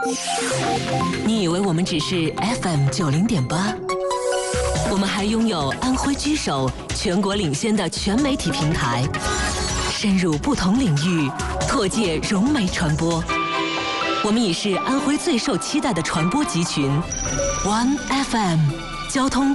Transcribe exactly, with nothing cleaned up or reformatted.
你以为我们只是 F M 九零点八？我们还拥有安徽居首、全国领先的全媒体平台，深入不同领域，拓界融媒传播。我们已是安徽最受期待的传播集群 ，One F M， 交通